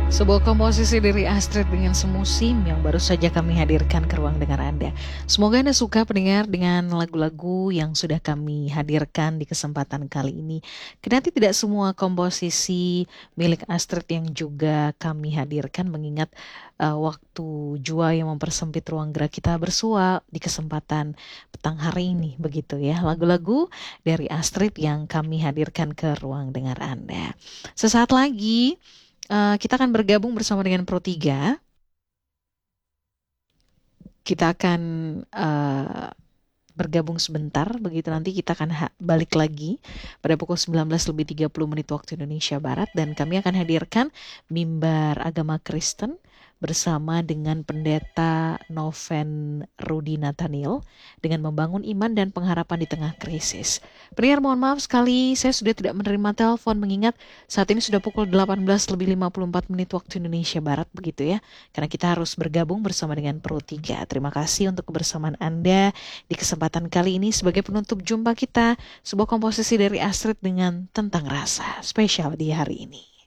Sebuah komposisi dari Astrid dengan Semusim yang baru saja kami hadirkan ke ruang dengar Anda. Semoga Anda suka pendengar dengan lagu-lagu yang sudah kami hadirkan di kesempatan kali ini. Kendati tidak semua komposisi milik Astrid yang juga kami hadirkan, mengingat waktu jua yang mempersempit ruang gerak kita bersua di kesempatan petang hari ini, begitu ya. Lagu-lagu dari Astrid yang kami hadirkan ke ruang dengar Anda. Sesaat lagi kita akan bergabung bersama dengan Pro 3. Kita akan bergabung sebentar, begitu nanti kita akan balik lagi pada pukul 19:30 waktu Indonesia Barat, dan kami akan hadirkan mimbar agama Kristen bersama dengan Pendeta Noven Rudi Nathaniel dengan membangun iman dan pengharapan di tengah krisis. Pendengar, mohon maaf sekali saya sudah tidak menerima telepon, mengingat saat ini sudah pukul 18:54 waktu Indonesia Barat, begitu ya. Karena kita harus bergabung bersama dengan Pro 3. Terima kasih untuk kebersamaan Anda di kesempatan kali ini. Sebagai penutup jumpa kita, sebuah komposisi dari Astrid dengan Tentang Rasa spesial di hari ini.